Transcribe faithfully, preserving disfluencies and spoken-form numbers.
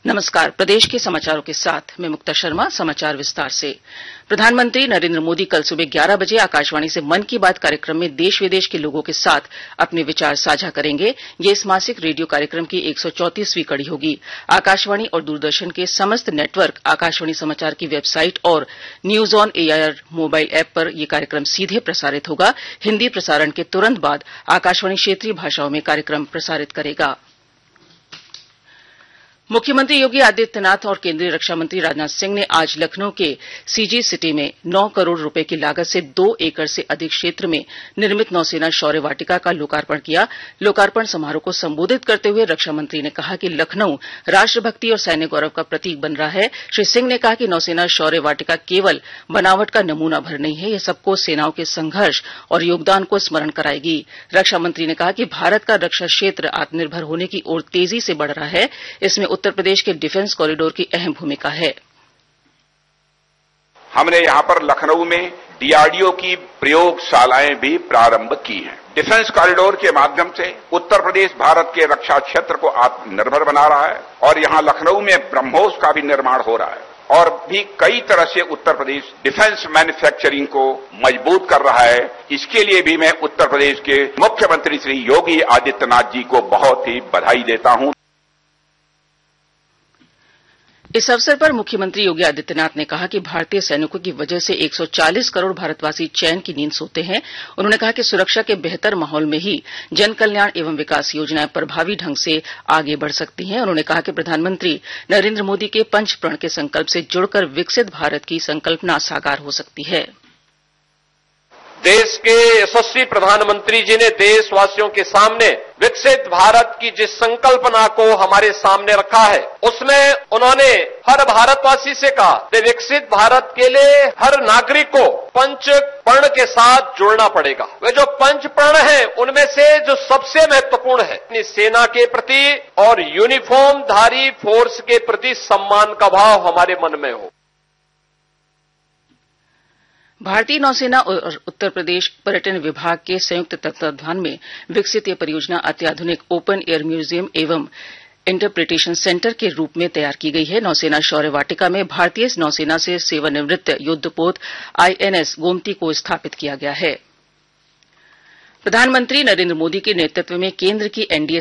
नमस्कार। प्रदेश के समाचारों के साथ मैं मुक्ता शर्मा। समाचार विस्तार से। प्रधानमंत्री नरेंद्र मोदी कल सुबह ग्यारह बजे आकाशवाणी से मन की बात कार्यक्रम में देश विदेश के लोगों के साथ अपने विचार साझा करेंगे। ये इस मासिक रेडियो कार्यक्रम की एक सौ चौंतीसवीं कड़ी होगी। आकाशवाणी और दूरदर्शन के समस्त नेटवर्क, आकाशवाणी समाचार की वेबसाइट और news on AIR mobile app पर यह कार्यक्रम सीधे प्रसारित होगा। हिन्दी प्रसारण के तुरंत बाद आकाशवाणी क्षेत्रीय भाषाओं में कार्यक्रम प्रसारित करेगा। मुख्यमंत्री योगी आदित्यनाथ और केंद्रीय रक्षा मंत्री राजनाथ सिंह ने आज लखनऊ के सीजी सिटी में नौ करोड़ रुपए की लागत से दो एकड़ से अधिक क्षेत्र में निर्मित नौसेना शौर्य वाटिका का लोकार्पण किया। लोकार्पण समारोह को संबोधित करते हुए रक्षा मंत्री ने कहा कि लखनऊ राष्ट्रभक्ति और सैन्य गौरव का प्रतीक बन रहा है। श्री सिंह ने कहा कि नौसेना शौर्य वाटिका केवल बनावट का नमूना भर नहीं है, यह सबको सेनाओं के संघर्ष और योगदान को स्मरण कराएगी। रक्षा मंत्री ने कहा कि भारत का रक्षा क्षेत्र आत्मनिर्भर होने की ओर तेजी से बढ़ रहा है। इसमें उत्तर प्रदेश के डिफेंस कॉरिडोर की अहम भूमिका है। हमने यहां पर लखनऊ में डीआरडीओ की प्रयोगशालाएं भी प्रारंभ की हैं। डिफेंस कॉरिडोर के माध्यम से उत्तर प्रदेश भारत के रक्षा क्षेत्र को आत्मनिर्भर बना रहा है और यहां लखनऊ में ब्रह्मोस का भी निर्माण हो रहा है और भी कई तरह से उत्तर प्रदेश डिफेंस मैन्युफैक्चरिंग को मजबूत कर रहा है। इसके लिए भी मैं उत्तर प्रदेश के मुख्यमंत्री श्री योगी आदित्यनाथ जी को बहुत ही बधाई देता हूं। इस अवसर पर मुख्यमंत्री योगी आदित्यनाथ ने कहा कि भारतीय सैनिकों की वजह से एक सौ चालीस करोड़ भारतवासी चैन की नींद सोते हैं। उन्होंने कहा कि सुरक्षा के बेहतर माहौल में ही जन कल्याण एवं विकास योजनाएं प्रभावी ढंग से आगे बढ़ सकती हैं। उन्होंने कहा कि प्रधानमंत्री नरेंद्र मोदी के पंच प्रण के संकल्प से जुड़कर विकसित भारत की संकल्पना साकार हो सकती है। देश के यशस्वी प्रधानमंत्री जी ने देशवासियों के सामने विकसित भारत की जिस संकल्पना को हमारे सामने रखा है, उसमें उन्होंने हर भारतवासी से कहा कि विकसित भारत के लिए हर नागरिक को पंच प्रण के साथ जुड़ना पड़ेगा। वे जो पंच प्रण हैं, उनमें से जो सबसे महत्वपूर्ण है, अपनी सेना के प्रति और यूनिफॉर्म धारी फोर्स के प्रति सम्मान का भाव हमारे मन में हो। भारतीय नौसेना और उत्तर प्रदेश पर्यटन विभाग के संयुक्त तत्वावधान में विकसित यह परियोजना अत्याधुनिक ओपन एयर म्यूजियम एवं इंटरप्रिटेशन सेंटर के रूप में तैयार की गई है। नौसेना शौर्य वाटिका में भारतीय नौसेना से सेवानिवृत्त युद्धपोत आईएनएस गोमती को स्थापित किया गया है। प्रधानमंत्री नरेंद्र मोदी के नेतृत्व में केंद्र की एनडीए